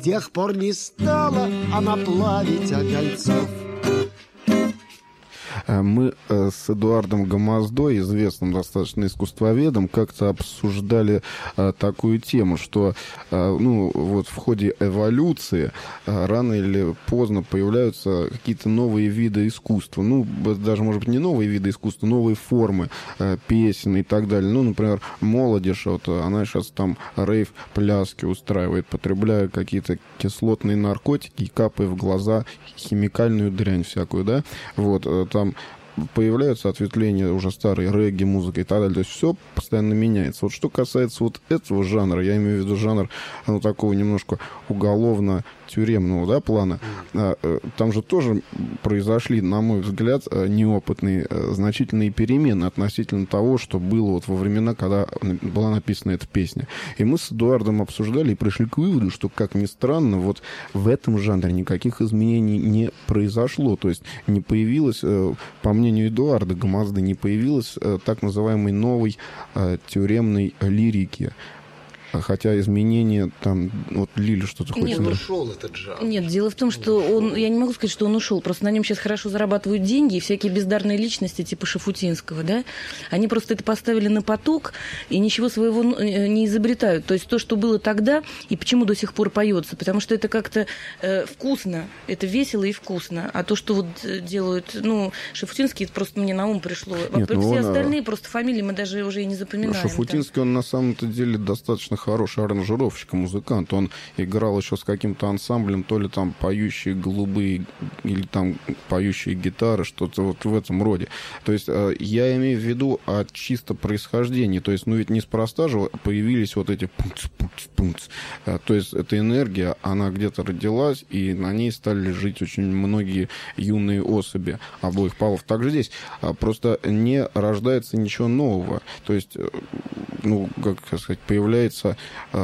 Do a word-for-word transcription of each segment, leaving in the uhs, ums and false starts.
тех пор не стала она плавить огольцов. Мы с Эдуардом Гомоздой, известным достаточно искусствоведом, как-то обсуждали а, такую тему, что а, ну, вот в ходе эволюции а, рано или поздно появляются какие-то новые виды искусства. Ну, даже, может быть, не новые виды искусства, новые формы а, песен и так далее. Ну, например, молодежь, вот, она сейчас там рейв-пляски устраивает, потребляя какие-то кислотные наркотики и капая в глаза химикальную дрянь всякую, да, вот, там появляются ответвления уже старой регги, музыка и так далее. То есть все постоянно меняется. Вот что касается вот этого жанра, я имею в виду жанр, ну, такого немножко уголовно-тюремного, да, плана, там же тоже произошли, на мой взгляд, неопытные значительные перемены относительно того, что было вот во времена, когда была написана эта песня. И мы с Эдуардом обсуждали и пришли к выводу, что, как ни странно, вот в этом жанре никаких изменений не произошло. То есть не появилось, по мнению Эдуарда Гомозды, не появилось так называемой новой тюремной лирики. Хотя изменения там... Вот Лиля что-то хочет... Нет, ушел этот жанр. Нет, дело в том, что он... Я не могу сказать, что он ушел. Просто на нем сейчас хорошо зарабатывают деньги, и всякие бездарные личности, типа Шафутинского, да, они просто это поставили на поток и ничего своего не изобретают. То есть то, что было тогда, и почему до сих пор поется. Потому что это как-то э, вкусно, это весело и вкусно. А то, что вот делают... Ну, Шафутинский, это просто мне на ум пришло. Нет, ну все он, остальные просто фамилии мы даже уже и не запоминаем. Шафутинский, там. Он на самом-то деле достаточно хороший аранжировщик, музыкант. Он играл еще с каким-то ансамблем, то ли там поющие голубые, или там поющие гитары, что-то вот в этом роде. То есть я имею в виду о чисто происхождении. То есть, ну ведь неспроста же появились вот эти пунц-пунц-пунц. То есть эта энергия, она где-то родилась, и на ней стали жить очень многие юные особи обоих полов. Также здесь просто не рождается ничего нового. То есть, ну, как сказать, появляется...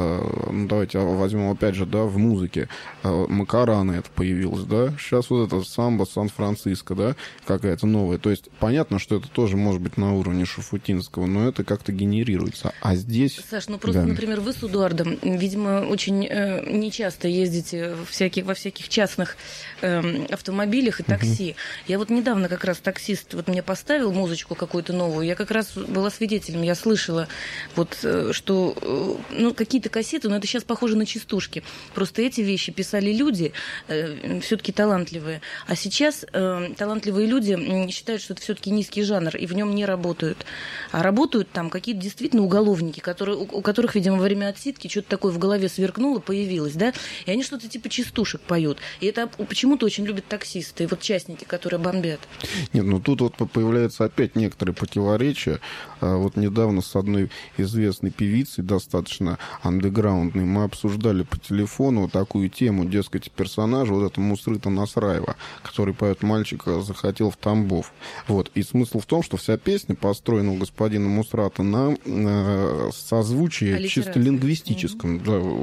Ну, давайте возьмем опять же, да, в музыке. Макарана это появилось, да. Сейчас вот это самбо Сан-Франциско, да, какая-то новая. То есть понятно, что это тоже может быть на уровне Шафутинского, но это как-то генерируется. А здесь... Саш, ну просто, да. Например, вы с Эдуардом, видимо, очень э, нечасто ездите в всяких, во всяких частных э, автомобилях и такси. Uh-huh. Я вот недавно как раз таксист вот мне поставил музычку какую-то новую. Я как раз была свидетелем, я слышала, вот, э, что... Э, ну, какие-то кассеты, но это сейчас похоже на частушки. Просто эти вещи писали люди, э, все-таки талантливые. А сейчас э, талантливые люди считают, что это все-таки низкий жанр, и в нем не работают. А работают там какие-то действительно уголовники, которые, у, у которых, видимо, во время отсидки что-то такое в голове сверкнуло, появилось, да, и они что-то типа частушек поют. И это почему-то очень любят таксисты, и вот частники, которые бомбят. Нет, ну тут вот появляются опять некоторые противоречия. Вот недавно с одной известной певицей, достаточно андеграундной, мы обсуждали по телефону такую тему, дескать, персонажа, вот это Мусрыта Насраева, который поет «Мальчика захотел в Тамбов». Вот. И смысл в том, что вся песня построена у господина Мусрата на э, созвучии чисто лингвистическом. Mm-hmm. Да,